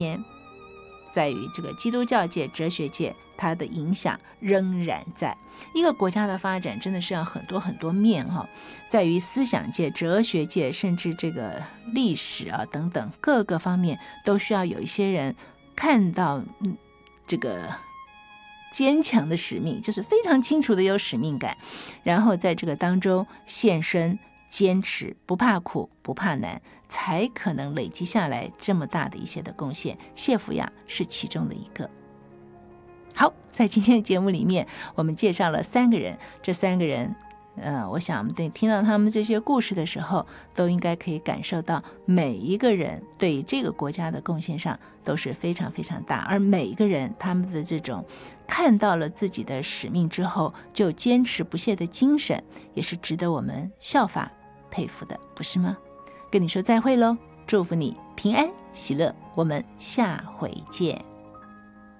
在于这个基督教界、哲学界，它的影响仍然在。一个国家的发展真的是要很多很多面在于思想界、哲学界，甚至这个历史啊等等各个方面，都需要有一些人看到这个坚强的使命，就是非常清楚的有使命感，然后在这个当中献身坚持，不怕苦不怕难，才可能累积下来这么大的一些的贡献。谢福养是其中的一个。好，在今天的节目里面，我们介绍了3个人，这3个人我想听到他们这些故事的时候，都应该可以感受到每一个人对这个国家的贡献上都是非常非常大，而每一个人他们的这种看到了自己的使命之后就坚持不懈的精神，也是值得我们效法佩服的，不是吗？跟你说再会咯，祝福你平安喜乐，我们下回见。